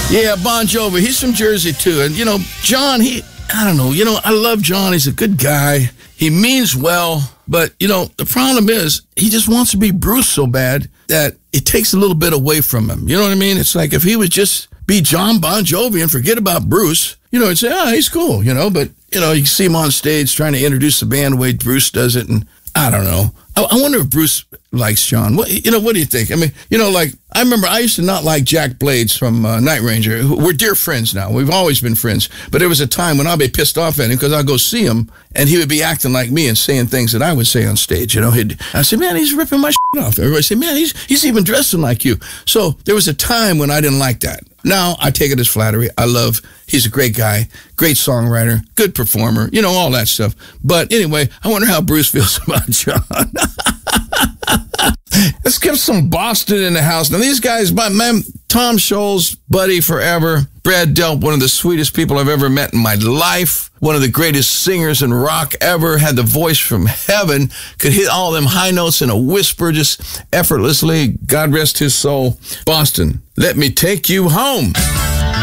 Yeah, Bon Jovi. He's from Jersey, too. And, John, I don't know. I love John. He's a good guy. He means well. But, the problem is he just wants to be Bruce so bad that it takes a little bit away from him. You know what I mean? It's like if he would just be John Bon Jovi and forget about Bruce, and say, he's cool, But, you see him on stage trying to introduce the band the way Bruce does it. And I don't know. I wonder if Bruce likes John. What do you think? I mean, I remember I used to not like Jack Blades from Night Ranger. We're dear friends now. We've always been friends. But there was a time when I'd be pissed off at him because I'd go see him and he would be acting like me and saying things that I would say on stage. I said, man, he's ripping my shit off. Everybody said, man, he's even dressing like you. So there was a time when I didn't like that. Now I take it as flattery. He's a great guy, great songwriter, good performer, all that stuff. But anyway, I wonder how Bruce feels about John. Let's get some Boston in the house. Now, these guys, man, Tom Scholz, buddy forever. Brad Delp, one of the sweetest people I've ever met in my life. One of the greatest singers in rock ever. Had the voice from heaven. Could hit all them high notes in a whisper just effortlessly. God rest his soul. Boston, let me take you home.